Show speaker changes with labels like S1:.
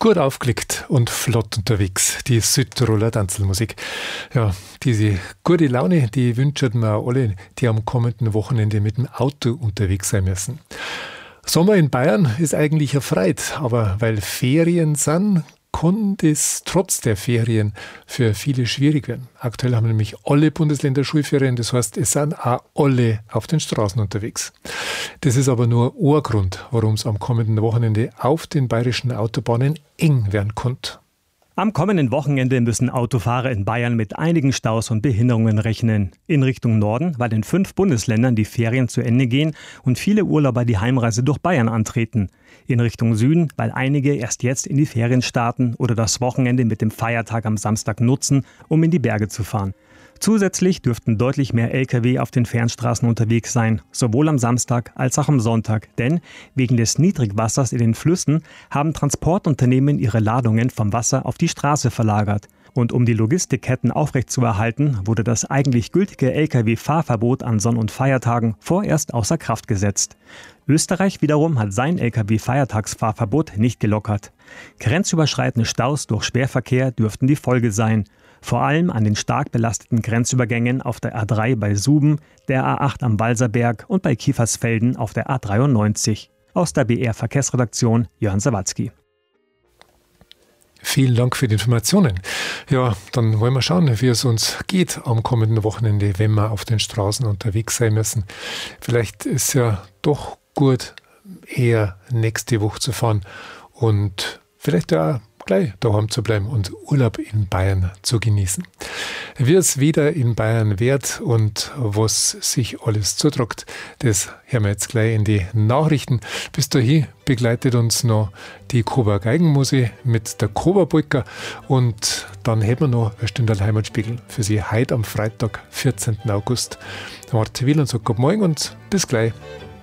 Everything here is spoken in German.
S1: Gut aufgelegt und flott unterwegs, die Südtiroler Tanzelmusik. Ja, diese gute Laune, die wünschen wir auch alle, die am kommenden Wochenende mit dem Auto unterwegs sein müssen. Sommer in Bayern ist eigentlich eine Freude, aber weil Ferien sind, kann das trotz der Ferien für viele schwierig werden. Aktuell haben nämlich alle Bundesländer Schulferien, das heißt, es sind auch alle auf den Straßen unterwegs. Das ist aber nur ein Grund, warum es am kommenden Wochenende auf den bayerischen Autobahnen eng werden könnte.
S2: Am kommenden Wochenende müssen Autofahrer in Bayern mit einigen Staus und Behinderungen rechnen. In Richtung Norden, weil in 5 Bundesländern die Ferien zu Ende gehen und viele Urlauber die Heimreise durch Bayern antreten. In Richtung Süden, weil einige erst jetzt in die Ferien starten oder das Wochenende mit dem Feiertag am Samstag nutzen, um in die Berge zu fahren. Zusätzlich dürften deutlich mehr Lkw auf den Fernstraßen unterwegs sein, sowohl am Samstag als auch am Sonntag. Denn wegen des Niedrigwassers in den Flüssen haben Transportunternehmen ihre Ladungen vom Wasser auf die Straße verlagert. Und um die Logistikketten aufrechtzuerhalten, wurde das eigentlich gültige Lkw-Fahrverbot an Sonn- und Feiertagen vorerst außer Kraft gesetzt. Österreich wiederum hat sein Lkw-Feiertagsfahrverbot nicht gelockert. Grenzüberschreitende Staus durch Schwerverkehr dürften die Folge sein. Vor allem an den stark belasteten Grenzübergängen auf der A3 bei Suben, der A8 am Walserberg und bei Kiefersfelden auf der A93. Aus der BR Verkehrsredaktion Jörn Sawatzki.
S1: Vielen Dank für die Informationen. Ja, dann wollen wir schauen, wie es uns geht am kommenden Wochenende, wenn wir auf den Straßen unterwegs sein müssen. Vielleicht ist es ja doch gut, eher nächste Woche zu fahren und vielleicht auch gleich daheim zu bleiben und Urlaub in Bayern zu genießen. Wie es wieder in Bayern wird und was sich alles zudruckt, das hören wir jetzt gleich in die Nachrichten. Bis dahin begleitet uns noch die Coburg Geigenmusik mit der Coburg-Polka und dann hätten wir noch eine Stunde Heimatspiegel für Sie heute am Freitag, 14. August. Martin Will und sagt Guten Morgen und bis gleich.